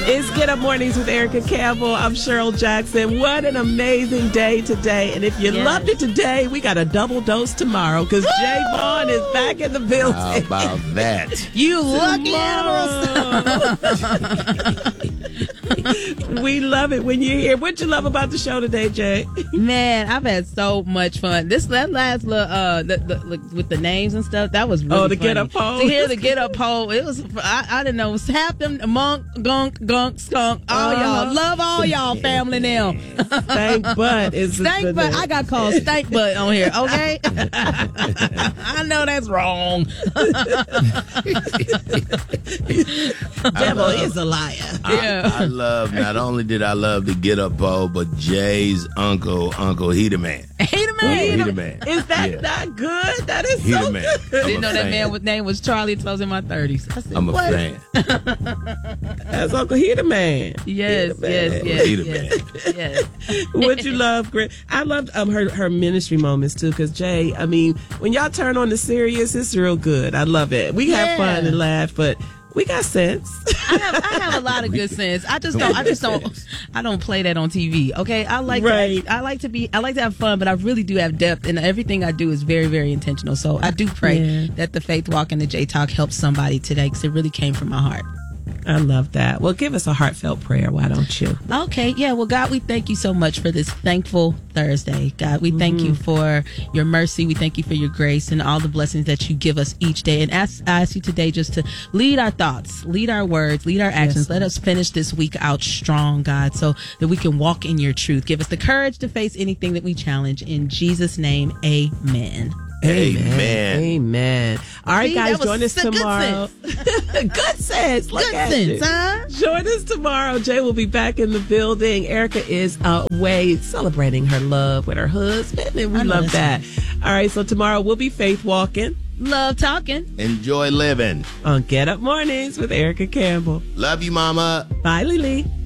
It's Get Up Mornings with Erica Campbell. I'm Cheryl Jackson. What an amazing day today. And if you loved it today, we got a double dose tomorrow because Jay Vaughn is back in the building. How about that? You lucky animals. We love it when you're here. What'd you love about the show today, Jay? Man, I've had so much fun. That last little with the names and stuff, that was really the funny. Get Up poll. To hear the Get Up poll, it was I didn't know, half them monk, gunk, skunk, all y'all. Love all y'all family now. Stank butt is Stank butt. I got called stank butt on here, okay? I know that's wrong. Devil is a liar. I love, not only did I love the Get Up poll, but Jay's Uncle Heater Man. Heater Man. Is that not good? That is Heater so Man. good. Didn't know that man's name was Charlie until I was in my 30s. I said, I'm a fan. That's Uncle Heater Man. Yes. What'd you love, Greg? I loved her ministry moments too, because Jay, I mean, when y'all turn on the serious, it's real good. I love it. We have fun and laugh, but we got sense. I have a lot of good sense. I don't play that on TV. Okay, I like to have fun, but I really do have depth, and everything I do is very, very intentional. So I do pray that the Faith Walk and the J Talk helps somebody today, because it really came from my heart. I love that. Well, give us a heartfelt prayer. Why don't you? Okay. Yeah. Well, God, we thank you so much for this thankful Thursday. God, we thank you for your mercy. We thank you for your grace and all the blessings that you give us each day. And I ask you today just to lead our thoughts, lead our words, lead our actions. Yes. Let us finish this week out strong, God, so that we can walk in your truth. Give us the courage to face anything that we challenge. In Jesus' name, amen. Amen. All right, guys, join us tomorrow. Good sense. Look at it. Huh? Join us tomorrow. Jay will be back in the building. Erica is away celebrating her love with her husband, and we love that. All right, so tomorrow we'll be faith walking, love talking, enjoy living on Get Up Mornings with Erica Campbell. Love you, Mama. Bye, Lily.